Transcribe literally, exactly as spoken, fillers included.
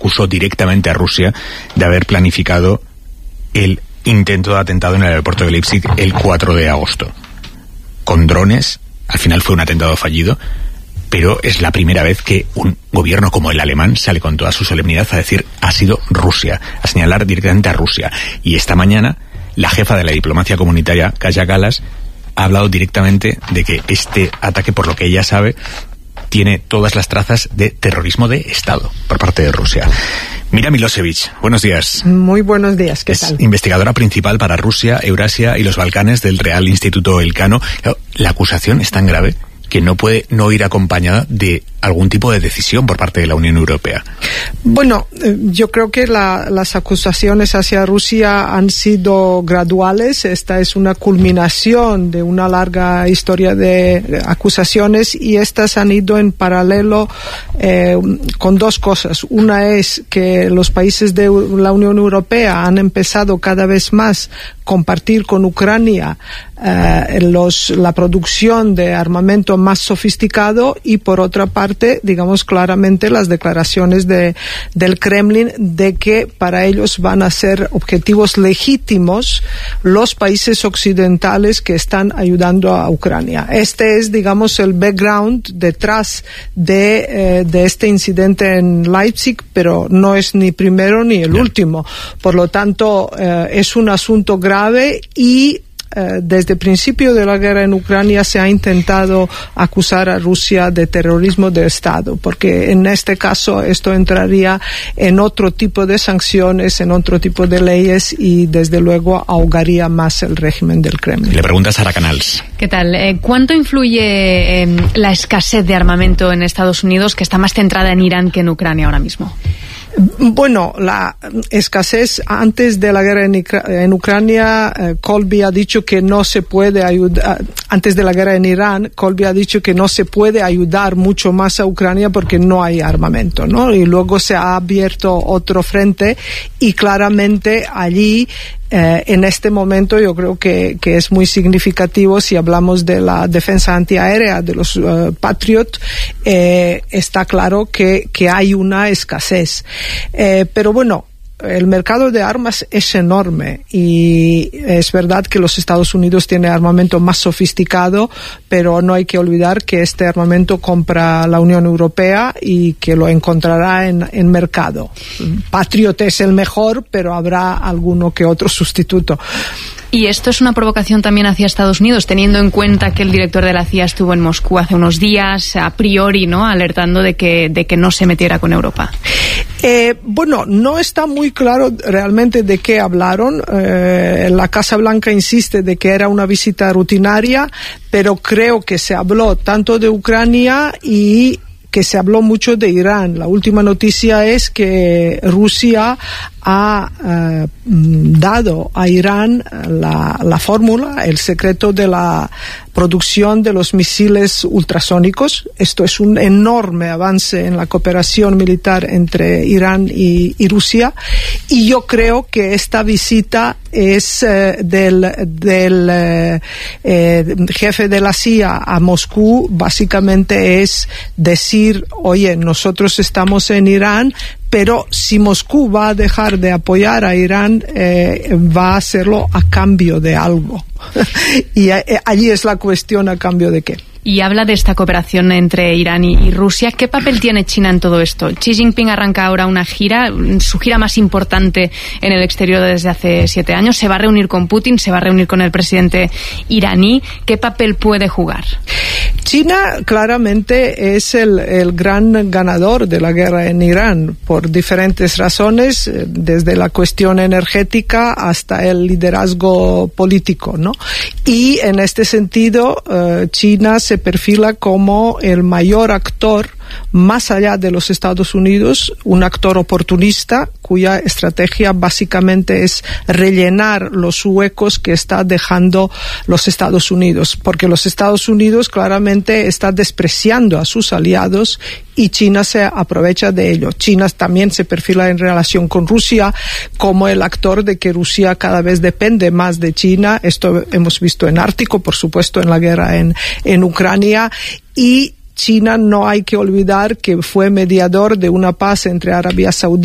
acusó directamente a Rusia de haber planificado el intento de atentado en el aeropuerto de Leipzig el cuatro de agosto. Con drones, al final fue un atentado fallido, pero es la primera vez que un gobierno como el alemán sale con toda su solemnidad a decir ha sido Rusia, a señalar directamente a Rusia. Y esta mañana, la jefa de la diplomacia comunitaria, Kaja Kallas, ha hablado directamente de que este ataque, por lo que ella sabe, tiene todas las trazas de terrorismo de Estado por parte de Rusia. Mira Milosevic, buenos días. Muy buenos días, ¿qué es tal? Investigadora principal para Rusia, Eurasia y los Balcanes del Real Instituto Elcano. La acusación es tan grave que no puede no ir acompañada de algún tipo de decisión por parte de la Unión Europea. Bueno, yo creo que la, las acusaciones hacia Rusia han sido graduales. Esta es una culminación de una larga historia de acusaciones y estas han ido en paralelo eh, con dos cosas. Una es que los países de la Unión Europea han empezado cada vez más a compartir con Ucrania eh, los, la producción de armamento más sofisticado y por otra parte, digamos claramente las declaraciones de, del Kremlin de que para ellos van a ser objetivos legítimos los países occidentales que están ayudando a Ucrania. Este es, digamos, el background detrás de, eh, de este incidente en Leipzig, pero no es ni primero ni el Bien. último. Por lo tanto, eh, es un asunto grave y desde el principio de la guerra en Ucrania se ha intentado acusar a Rusia de terrorismo de Estado, porque en este caso esto entraría en otro tipo de sanciones, en otro tipo de leyes y desde luego ahogaría más el régimen del Kremlin. Le pregunta Sara Canals. ¿Qué tal? Eh, ¿Cuánto influye eh, la escasez de armamento en Estados Unidos, que está más centrada en Irán que en Ucrania ahora mismo? Bueno, la escasez antes de la guerra en, en Ucrania, eh, Colby ha dicho que no se puede ayudar, antes de la guerra en Irán, Colby ha dicho que no se puede ayudar mucho más a Ucrania porque no hay armamento, ¿no? Y luego se ha abierto otro frente y claramente allí Eh, en este momento yo creo que, que es muy significativo si hablamos de la defensa antiaérea de los uh, Patriot, eh, está claro que, que hay una escasez. Eh, pero bueno, el mercado de armas es enorme y es verdad que los Estados Unidos tienen armamento más sofisticado, pero no hay que olvidar que este armamento compra la Unión Europea y que lo encontrará en, en mercado. Patriot es el mejor, pero habrá alguno que otro sustituto. Y esto es una provocación también hacia Estados Unidos, teniendo en cuenta que el director de la C I A estuvo en Moscú hace unos días, a priori, ¿no?, alertando de que, de que no se metiera con Europa. Eh, bueno, no está muy claro realmente de qué hablaron. Eh, la Casa Blanca insiste de que era una visita rutinaria, pero creo que se habló tanto de Ucrania y que se habló mucho de Irán. La última noticia es que Rusia ha uh, dado a Irán la, la fórmula, el secreto de la producción de los misiles ultrasónicos. Esto es un enorme avance en la cooperación militar entre Irán y, y Rusia. Y yo creo que esta visita es eh, del, del eh, eh, jefe de la C I A a Moscú, básicamente es decir, oye, nosotros estamos en Irán, pero si Moscú va a dejar de apoyar a Irán, eh, va a hacerlo a cambio de algo. Y eh, allí es la cuestión, ¿a cambio de qué? Y habla de esta cooperación entre Irán y, y Rusia. ¿Qué papel tiene China en todo esto? Xi Jinping arranca ahora una gira, su gira más importante en el exterior desde hace siete años. Se va a reunir con Putin, se va a reunir con el presidente iraní. ¿Qué papel puede jugar? China claramente es el, el gran ganador de la guerra en Irán por diferentes razones, desde la cuestión energética hasta el liderazgo político, ¿no? Y en este sentido, uh, China se perfila como el mayor actor más allá de los Estados Unidos, un actor oportunista cuya estrategia básicamente es rellenar los huecos que está dejando los Estados Unidos, porque los Estados Unidos claramente está despreciando a sus aliados y China se aprovecha de ello. China también se perfila en relación con Rusia como el actor de que Rusia cada vez depende más de China. Esto hemos visto en Ártico, por supuesto en la guerra en, en Ucrania, y China no hay que olvidar que fue mediador de una paz entre Arabia Saudí